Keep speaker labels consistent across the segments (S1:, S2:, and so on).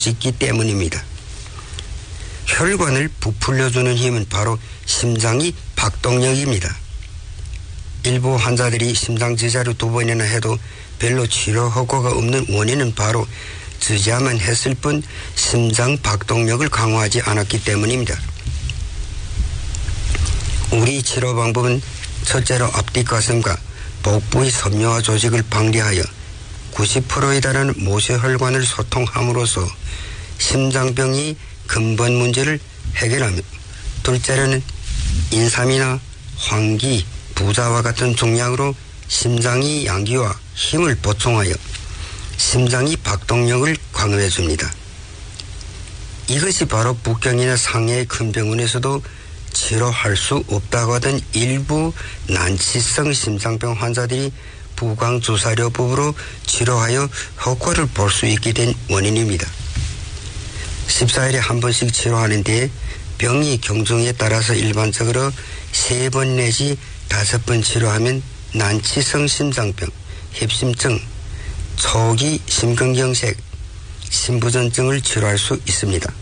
S1: 있기 때문입니다. 혈관을 부풀려주는 힘은 바로 심장의 박동력입니다. 일부 환자들이 심장 지사를 2번이나 해도 별로 치료 효과가 없는 원인은 바로 지지하면 했을 뿐 심장 박동력을 강화하지 않았기 때문입니다. 우리 치료 방법은 첫째로 앞뒤 가슴과 복부의 섬유화 조직을 방리하여 90%에 달하는 모세혈관을 소통함으로써 심장병이 근본 문제를 해결하며, 둘째로는 인삼이나 황기, 부자와 같은 종약으로 심장의 양기와 힘을 보충하여 심장의 박동력을 강화해 줍니다. 이것이 바로 북경이나 상해의 큰 병원에서도 치료할 수 없다고 하던 일부 난치성 심장병 환자들이 부광주사료법으로 치료하여 효과를 볼 수 있게 된 원인입니다. 14일에 한 번씩 치료하는데 병이 경중에 따라서 일반적으로 3번 내지 5번 치료하면 난치성 심장병, 협심증, 초기 심근경색, 심부전증을 치료할 수 있습니다.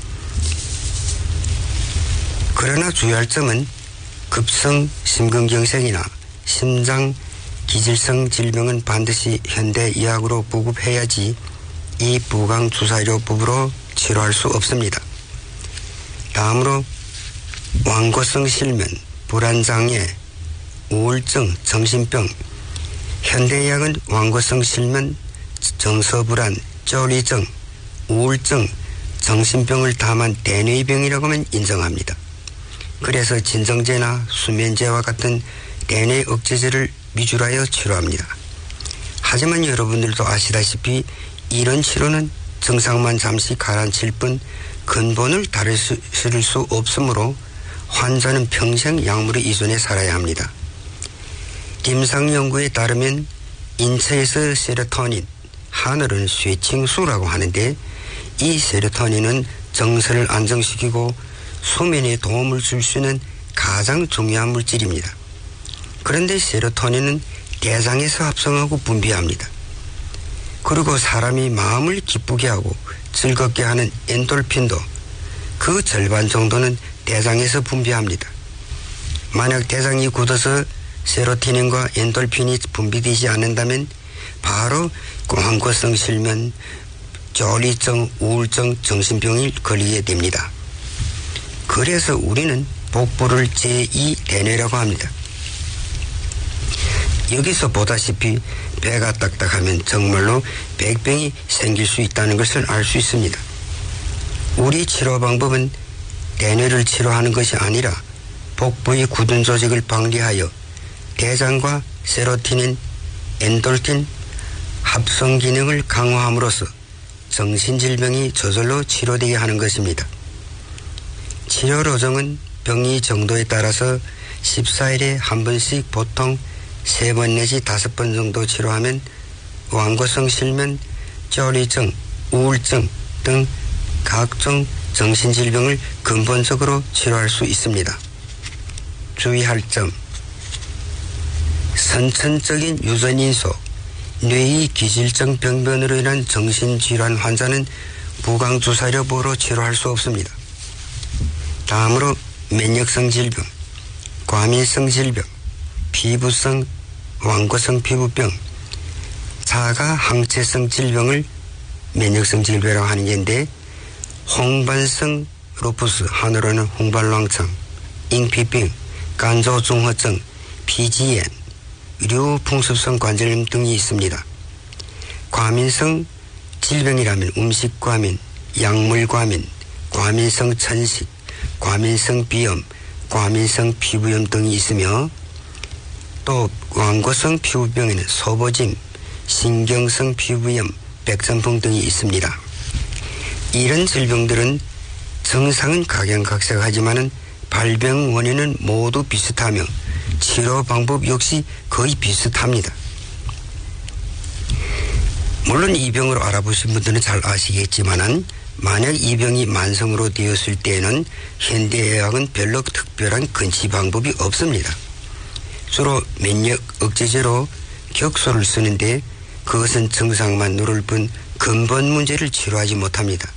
S1: 그러나 주의할 점은 급성 심근경색이나 심장 기질성 질병은 반드시 현대의학으로 보급해야지 이 부광주사료법으로 치료할 수 없습니다. 다음으로 완고성 실면, 불안장애, 우울증, 정신병. 현대의학은 완고성 실면, 정서불안, 쫄리증, 우울증, 정신병을 담은 대뇌병이라고만 인정합니다. 그래서 진정제나 수면제와 같은 대뇌 억제제를 미줄하여 치료합니다. 하지만 여러분들도 아시다시피 이런 치료는 증상만 잠시 가라앉힐 뿐 근본을 다룰 수 없으므로 환자는 평생 약물에 의존해 살아야 합니다. 임상 연구에 따르면 인체에서 세로토닌, 하늘은 쇠칭수라고 하는데, 이 세로토닌은 정서를 안정시키고 수면에 도움을 줄 수 있는 가장 중요한 물질입니다. 그런데 세로토닌은 대장에서 합성하고 분비합니다. 그리고 사람이 마음을 기쁘게 하고 즐겁게 하는 엔돌핀도 그 절반 정도는 대장에서 분비합니다. 만약 대장이 굳어서 세로토닌과 엔돌핀이 분비되지 않는다면 바로 완고성 실면, 쫄리증, 우울증, 정신병이 걸리게 됩니다. 그래서 우리는 복부를 제2대뇌라고 합니다. 여기서 보다시피 배가 딱딱하면 정말로 백병이 생길 수 있다는 것을 알 수 있습니다. 우리 치료 방법은 대뇌를 치료하는 것이 아니라 복부의 굳은 조직을 방리하여 대장과 세로토닌, 엔돌핀 합성 기능을 강화함으로써 정신질병이 저절로 치료되게 하는 것입니다. 치료 로정은 병의 정도에 따라서 14일에 한 번씩 보통 3번 내지 5번 정도 치료하면 완고성 실면, 쫄리증, 우울증 등 각종 정신질병을 근본적으로 치료할 수 있습니다. 주의할 점: 선천적인 유전인소, 뇌의 기질성 병변으로 인한 정신질환 환자는 부광주사료법으로 치료할 수 없습니다. 다음으로 면역성 질병, 과민성 질병, 피부성 완고성 피부병, 자가 항체성 질병을 면역성 질병이라고 하는 게인데, 홍반성 루푸스, 한어로는 홍반랑청, 잉피병, 간조중후증, 피지엔, 류풍습성 관절염 등이 있습니다. 과민성 질병이라면 음식과민, 약물과민, 과민성 천식, 과민성 비염, 과민성 피부염 등이 있으며, 또 완고성 피부병에는 소보짐, 신경성 피부염, 백선풍 등이 있습니다. 이런 질병들은 증상은 각양각색하지만 발병 원인은 모두 비슷하며 치료 방법 역시 거의 비슷합니다. 물론 이 병으로 알아보신 분들은 잘 아시겠지만 만약 이 병이 만성으로 되었을 때에는 현대의학은 별로 특별한根治 방법이 없습니다. 주로 면역 억제제로 격소를 쓰는데 그것은 증상만 누를 뿐 근본 문제를 치료하지 못합니다.